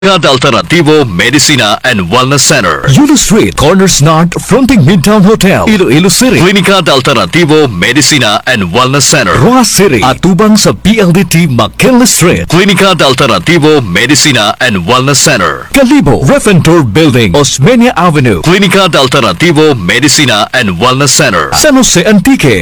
Alternativo Medicina and Wellness Center. Yulo Street, Corners North, fronting Midtown Hotel, Iloilo City. Klinika Alternativo Medicina and Wellness Center. Roa City, atubang sa PLDT McKinley Street. Klinika Alternativo Medicina and Wellness Center. Kalibo, Refentor Building, Osmeña Avenue. Klinika Alternativo Medicina and Wellness Center. San Jose Antique.